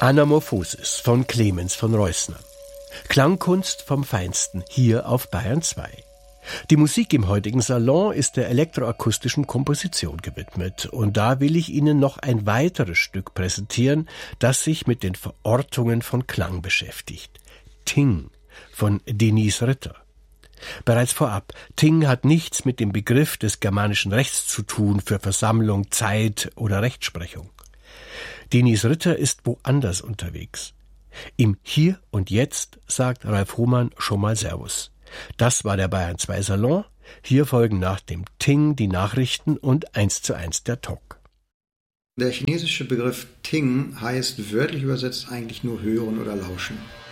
Anamorphosis von Clemens von Reusner. Klangkunst vom Feinsten, hier auf Bayern 2. Die Musik im heutigen Salon ist der elektroakustischen Komposition gewidmet. Und da will ich Ihnen noch ein weiteres Stück präsentieren, das sich mit den Verortungen von Klang beschäftigt. Ting von Denise Ritter. Bereits vorab, Ting hat nichts mit dem Begriff des germanischen Rechts zu tun für Versammlung, Zeit oder Rechtsprechung. Denise Ritter ist woanders unterwegs. Im Hier und Jetzt sagt Ralf Hohmann schon mal Servus. Das war der Bayern 2 Salon. Hier folgen nach dem Ting die Nachrichten und 1:1 der Talk. Der chinesische Begriff Ting heißt wörtlich übersetzt eigentlich nur hören oder lauschen.